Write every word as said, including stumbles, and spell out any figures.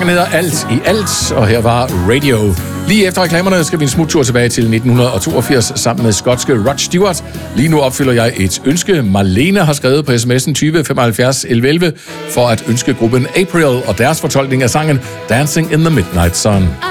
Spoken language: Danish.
Sangen hedder Alt i Alt, og her var Radio. Lige efter reklamerne skal vi en smuttur tilbage til nitten toogfirs sammen med skotske Rod Stewart. Lige nu opfylder jeg et ønske. Marlene har skrevet på sms'en tyve femoghalvfjerds elleve elleve for at ønske gruppen April og deres fortolkning af sangen Dancing in the Midnight Sun.